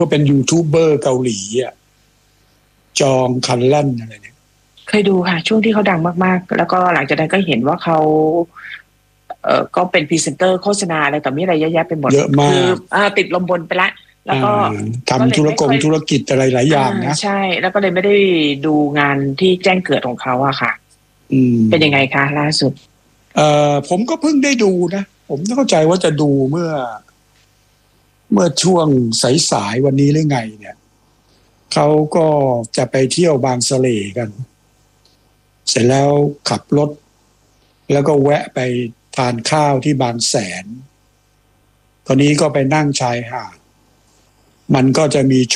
ก็เป็นยูทูบเบอร์เกาหลีอ่ะจองคันลั่นอะไรเนี่ยเคยดูค่ะช่วงที่เขาดังมากๆแล้วก็หลังจากนั้นก็เห็นว่าเขาก็เป็นพรีเซนเตอร์โฆษณาอะไรต่อมีอะไรเยอะแยะไปหมดเยอะมาคือกติดลมบนไปละแล้วก็ก็เลทำยไม่ค่อยธุรกิจอะไรหลายอย่างนะใช่แล้วก็เลยไม่ได้ดูงานที่แจ้งเกิดของเขาอะค่ะเป็นยังไงคะล่าสุดผมก็เพิ่งได้ดูนะผมเข้าใจว่าจะดูเมื่อช่วงสายๆวันนี้หรือไงเนี่ยเขาก็จะไปเที่ยวบางสะเลกันเสร็จแล้วขับรถแล้วก็แวะไปทานข้าวที่บางแสนตอนนี้ก็ไปนั่งชายหาดมันก็จะมีโช